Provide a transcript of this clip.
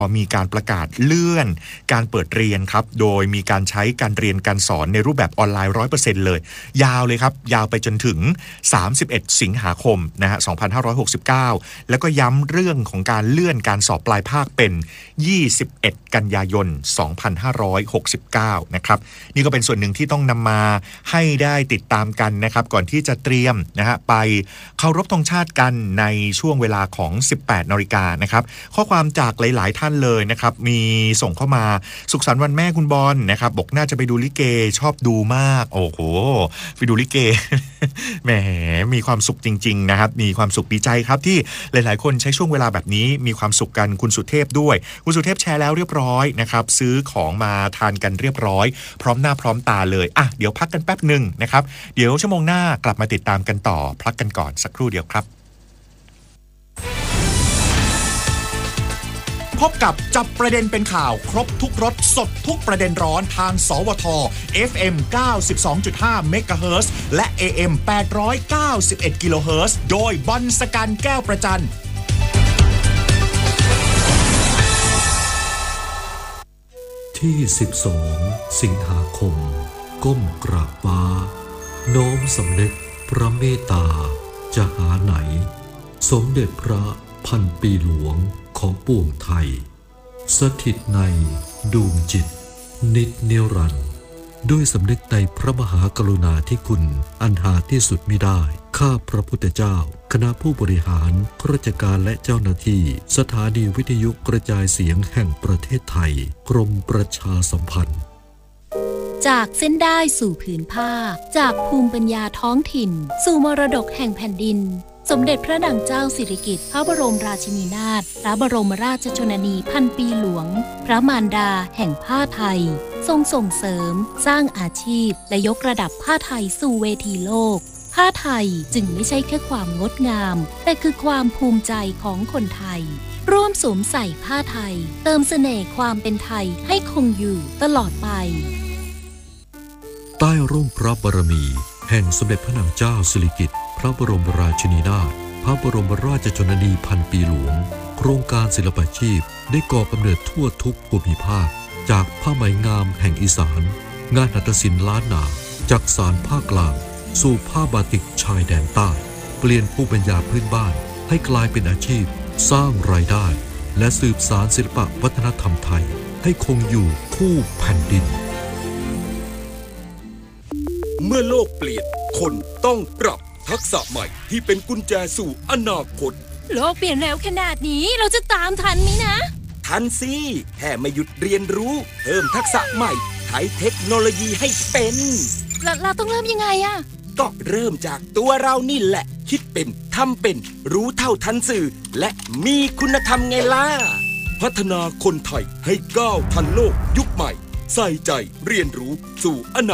มีการประกาศเลื่อนการเปิดเรียนครับโดยมีการใช้การเรียนการสอนในรูปแบบออนไลน์ 100% เลยยาวเลยครับยาวไปจนถึง31สิงหาคมนะฮะ2569แล้วก็ย้ำเรื่องของการเลื่อนการสอบปลายภาคเป็น21กันยายน2569นะครับนี่ก็เป็นส่วนหนึ่งที่ต้องนำมาให้ได้ติดตามกันนะครับก่อนที่จะเตรียมนะฮะไปเคารพธงชาติกันในช่วงเวลาของ 18 น.นะครับข้อความจากหลายๆท่านเลยนะครับมีส่งเข้ามาสุขสันต์วันแม่คุณบอลนะครับบอกน่าจะไปดูลิเกชอบดูมากโอ้โหไปดูลิเก แหมมีความสุขจริงๆนะครับมีความสุขดีใจครับที่หลายๆคนใช้ช่วงเวลาแบบนี้มีความสุขกันคุณสุเทพด้วยคุณสุเทพแชร์แล้วเรียบร้อยนะครับซื้อของมาทานกันเรียบร้อยพร้อมหน้าพร้อมตาเลยอ่ะเดี๋ยวพักกันแป๊บนึงนะครับเดี๋ยวชั่วโมงหน้ากลับมาติดตามกันต่อพักกันก่อนสักครู่เดียวครับพบกับจับประเด็นเป็นข่าวครบทุกรสสดทุกประเด็นร้อนทางสวท FM 92.5 เมกะเฮิรตซ์และ AM 891 กิโลเฮิรตซ์โดยบอลสกันแก้วประจันที่12สิงหาคมก้มกราบฟ้าน้อมสำนึกพระเมตตาจะหาไหนสมเด็จพระพันปีหลวงของปวงไทยสถิตในดวงจิตนิจนิรันดร์ด้วยสำนึกในพระมหากรุณาธิคุณอันหาที่สุดมิได้ข้าพระพุทธเจ้าคณะผู้บริหารข้าราชการและเจ้าหน้าที่สถานีวิทยุกระจายเสียงแห่งประเทศไทยกรมประชาสัมพันธ์จากเส้นได้สู่ผืนผ้าจากภูมิปัญญาท้องถิ่นสู่มรดกแห่งแผ่นดินสมเด็จพระนางเจ้าสิริกิติ์พระบรมราชินีนาถพระบรมราชชนนีพันปีหลวงพระมารดาแห่งผ้าไทยทรงส่งเสริมสร้างอาชีพและยกระดับผ้าไทยสู่เวทีโลกผ้าไทยจึงไม่ใช่แค่ความงดงามแต่คือความภูมิใจของคนไทยร่วมสวมใส่ผ้าไทยเติมเสน่ห์ความเป็นไทยให้คงอยู่ตลอดไปใต้ร่มพระบารมีแห่งสมเด็จพระนางเจ้าสิริกิติ์พระบรมราชินีนาถพระบรมราชชนนีพันปีหลวงโครงการศิลปาชีพได้ก่อกำเนิดทั่วทุกภูมิภาคจากผ้าไหมงามแห่งอีสานงานหัตถศิลป์ล้านนาจากสานภาคกลางสู่ผ้าบาติกชายแดนใต้เปลี่ยนภูมิปัญญาพื้นบ้านให้กลายเป็นอาชีพสร้างรายได้และสืบสานศิลปวัฒนธรรมไทยให้คงอยู่คู่แผ่นดินเมื่อโลกเปลี่ยนคนต้องปรับทักษะใหม่ที่เป็นกุญแจสู่อนาคตโลกเปลี่ยนเร็วขนาดนี้เราจะตามทันไหมนะทันสิแค่ไม่หยุดเรียนรู้เพิ่มทักษะใหม่ใช้เทคโนโลยีให้เป็นเราต้องเริ่มยังไงอะก็เริ่มจากตัวเรานี่แหละคิดเป็นทำเป็นรู้เท่าทันสื่อและมีคุณธรรมไงล่ะพัฒนาคนไทยให้ก้าวทันโลกยุคใหม่ใส่ใจเรียนรู้สู่อนาคต